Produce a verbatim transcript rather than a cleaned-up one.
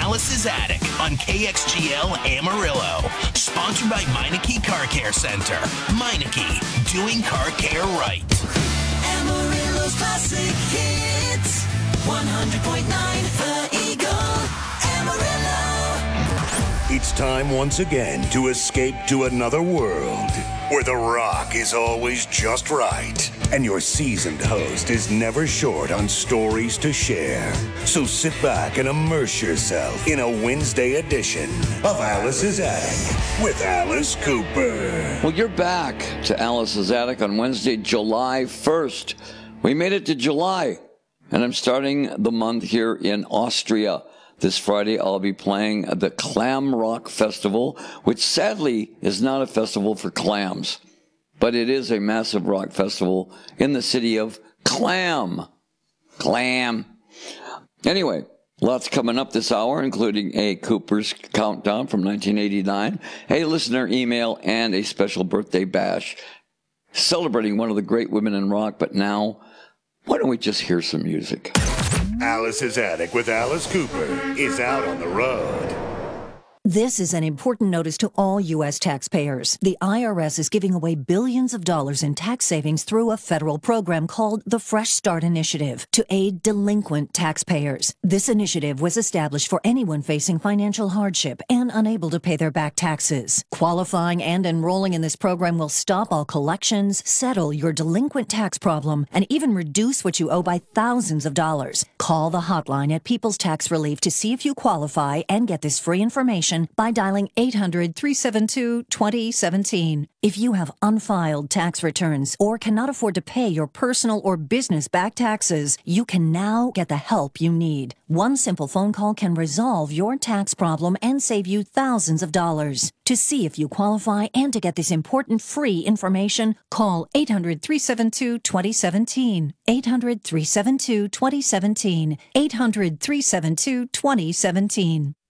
Alice's Attic on K X G L Amarillo. Sponsored by Meineke Car Care Center. Meineke, doing car care right. Amarillo's classic hits. one hundred point nine The Eagle. Amarillo. It's time once again to escape to another world where the rock is always just right and your seasoned host is never short on stories to share. So sit back and immerse yourself in a Wednesday edition of Alice's Attic with Alice Cooper. Well, you're back to Alice's Attic on Wednesday, July first. We made it to July, and I'm starting the month here in Austria. This Friday, I'll be playing at the Clam Rock Festival, which sadly is not a festival for clams, but it is a massive rock festival in the city of Clam. Clam. Anyway, lots coming up this hour, including a Cooper's Countdown from nineteen eighty-nine, a listener email, and a special birthday bash celebrating one of the great women in rock. But now, why don't we just hear some music? Alice's Attic with Alice Cooper is out on the road. This is an important notice to all U S taxpayers. The I R S is giving away billions of dollars in tax savings through a federal program called the Fresh Start Initiative to aid delinquent taxpayers. This initiative was established for anyone facing financial hardship and unable to pay their back taxes. Qualifying and enrolling in this program will stop all collections, settle your delinquent tax problem, and even reduce what you owe by thousands of dollars. Call the hotline at People's Tax Relief to see if you qualify and get this free information by dialing eight hundred, three seven two, two zero one seven. If you have unfiled tax returns or cannot afford to pay your personal or business back taxes, you can now get the help you need. One simple phone call can resolve your tax problem and save you thousands of dollars. To see if you qualify and to get this important free information, call eight hundred, three seven two, two zero one seven. eight hundred, three seven two, two zero one seven. eight hundred, three seven two, two zero one seven.